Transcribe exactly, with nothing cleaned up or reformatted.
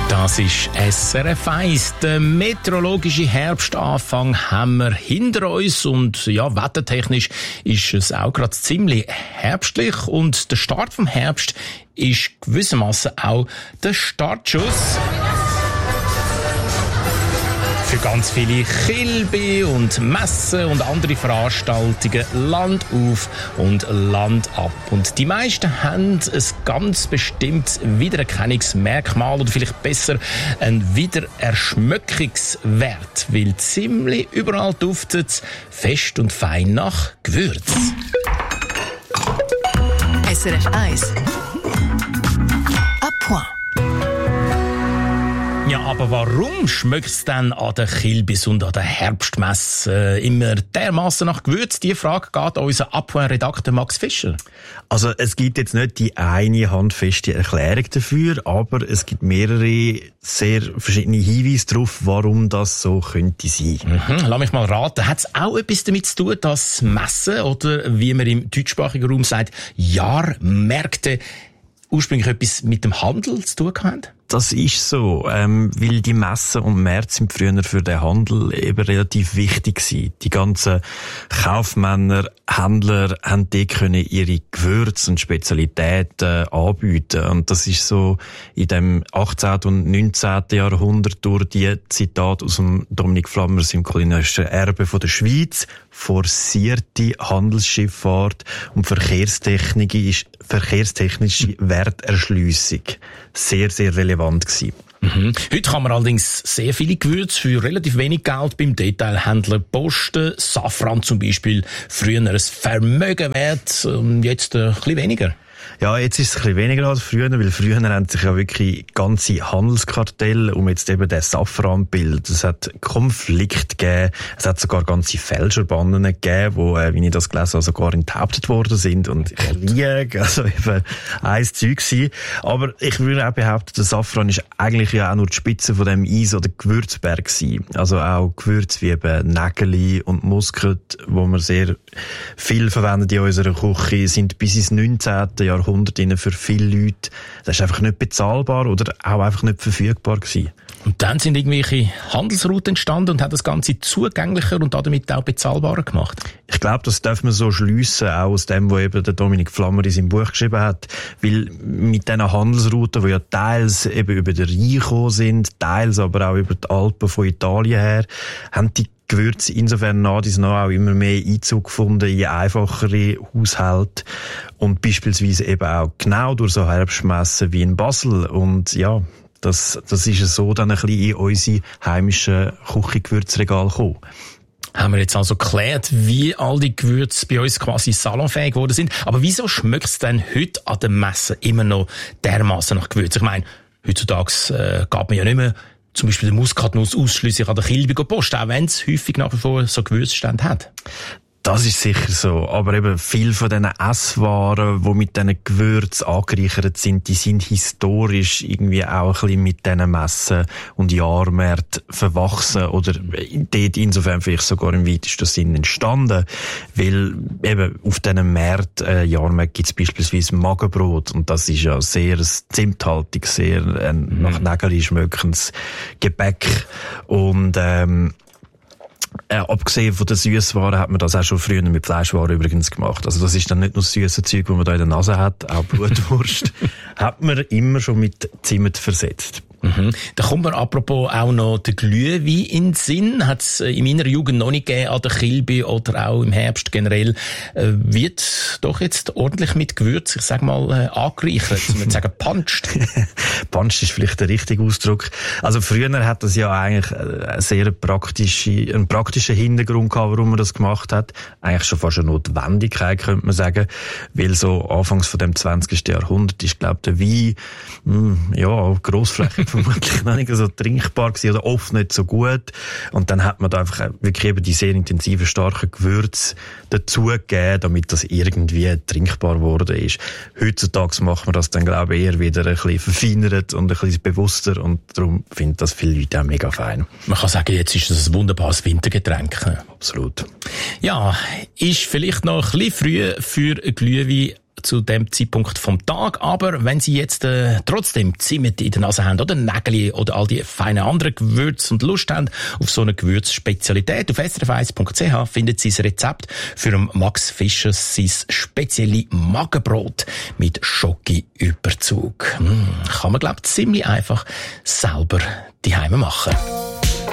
Das ist S R F eins. Der meteorologische Herbstanfang haben wir hinter uns und ja, wettertechnisch ist es auch gerade ziemlich herbstlich und der Start vom Herbst ist gewissermaßen auch der Startschuss für ganz viele Kilby und Messen und andere Veranstaltungen Land auf und Land ab. Und die meisten haben ein ganz bestimmtes Wiedererkennungsmerkmal oder vielleicht besser einen Wiedererschmöckungswert, weil ziemlich überall duftet es fest und fein nach Gewürz. S R F eins. À point. Ja, aber warum schmeckt es denn an der Kilbis und an der Herbstmesse äh, immer dermassen nach Gewürz? Die Frage geht an unseren Appoint-Redakteur Max Fischer. Also es gibt jetzt nicht die eine handfeste Erklärung dafür, aber es gibt mehrere sehr verschiedene Hinweise darauf, warum das so könnte sein. Mhm, lass mich mal raten. Hat es auch etwas damit zu tun, dass Messen oder, wie man im deutschsprachigen Raum sagt, Jahrmärkte ursprünglich etwas mit dem Handel zu tun haben? Das ist so, ähm, weil die Messen und Märkte sind früher für den Handel eben relativ wichtig gewesen. Die ganzen Kaufmänner, Händler haben die können ihre Gewürze und Spezialitäten anbieten. Und das ist so in dem achtzehnten und neunzehnten Jahrhundert durch die Zitat aus dem Dominik Flammers im kulinarischen Erbe von der Schweiz. Forcierte Handelsschifffahrt und Verkehrstechnik ist verkehrstechnische Werterschliessung sehr, sehr relevant gewesen. Mhm. Heute kann man allerdings sehr viele Gewürze für relativ wenig Geld beim Detailhändler posten. Safran zum Beispiel, früher ein Vermögen wert, jetzt ein bisschen weniger. Ja, jetzt ist es ein bisschen weniger als früher, weil früher haben sich ja wirklich ganze Handelskartelle um jetzt eben den Safran bildet. Es hat Konflikte gegeben, es hat sogar ganze Fälscherbanden gegeben, wo, äh, wie ich das gelesen habe, sogar enthauptet worden sind und Krieg, also eben ein Zeug gewesen. Aber ich würde auch behaupten, der Safran ist eigentlich ja auch nur die Spitze von dem Eis- oder Gewürzberg gewesen. Also auch Gewürze wie eben Nägeli und Muskat, wo wir sehr viel verwendet in unserer Küche, sind bis ins neunzehnten Jahrhundert für viele Leute, das ist einfach nicht bezahlbar oder auch einfach nicht verfügbar gewesen. Und dann sind irgendwelche Handelsrouten entstanden und hat das Ganze zugänglicher und damit auch bezahlbarer gemacht. Ich glaube, das darf man so schliessen, auch aus dem, was eben der Dominik Flammer in seinem Buch geschrieben hat, weil mit diesen Handelsrouten, die ja teils eben über den Rhein gekommen sind, teils aber auch über die Alpen von Italien her, haben die Gewürze insofern nach dies nach auch immer mehr Einzug gefunden in einfachere Haushalte und beispielsweise eben auch genau durch so Herbstmessen wie in Basel. Und ja, das, das ist so dann ein bisschen in unsere heimischen Küchengewürzregale gekommen. Haben wir jetzt also geklärt, wie all die Gewürze bei uns quasi salonfähig geworden sind. Aber wieso schmeckt es denn heute an den Messen immer noch dermassen nach Gewürz? Ich meine, heutzutage äh, geht man ja nicht mehr zum Beispiel der Muskatnuss ausschliesslich an der Kilby posten, auch wenn es häufig nach wie vor so Gewürzstände hat. Das ist sicher so, aber eben viel von diesen Esswaren, die mit diesen Gewürzen angereichert sind, die sind historisch irgendwie auch ein bisschen mit diesen Messen und Jahrmärkten verwachsen oder dort insofern vielleicht sogar im weitesten Sinn entstanden, weil eben auf diesen Märkten, äh, Jahrmärkten gibt es beispielsweise Magenbrot und das ist ja sehr ein zimthaltiges, sehr äh, nach Nägeli schmeckendes Gebäck und ähm, Äh, abgesehen von den Süßwaren hat man das auch schon früher mit Fleischwaren übrigens gemacht. Also das ist dann nicht nur das süße Zeug, das man da in der Nase hat, auch Blutwurst, hat man immer schon mit Zimt versetzt. Mhm. Da kommt mir apropos auch noch der Glühwein in den Sinn. Hat es in meiner Jugend noch nicht gegeben, an der Kilby oder auch im Herbst generell. Äh, wird doch jetzt ordentlich mit Gewürz, ich sag mal, äh, angereichert. Ich würde sagen, puncht. Puncht ist vielleicht der richtige Ausdruck. Also früher hat das ja eigentlich eine sehr praktische, einen praktischen Hintergrund gehabt, warum man das gemacht hat. Eigentlich schon fast eine Notwendigkeit, könnte man sagen. Weil so anfangs von dem zwanzigsten Jahrhundert ist, glaube ich, der Wein, mh, ja, grossflächig vermutlich noch nicht so trinkbar gewesen oder oft nicht so gut. Und dann hat man da einfach wirklich eben die sehr intensiven, starken Gewürze dazugegeben, damit das irgendwie trinkbar geworden ist. Heutzutage macht man das dann, glaube ich, eher wieder ein bisschen verfeinert und ein bisschen bewusster und darum finden das viele Leute auch mega fein. Man kann sagen, jetzt ist das ein wunderbares Wintergetränk. Absolut. Ja, ist vielleicht noch ein bisschen früh für Glühwein zu dem Zeitpunkt vom Tag. Aber wenn Sie jetzt äh, trotzdem Zimt in der Nase haben oder Nägeli oder all die feinen anderen Gewürze und Lust haben auf so eine Gewürzspezialität, auf s r f eins punkt c h finden Sie das Rezept für Max Fischer sein spezielle Magenbrot mit Schoki-Überzug. Hm, kann man, glaube ich, ziemlich einfach selber daheim machen.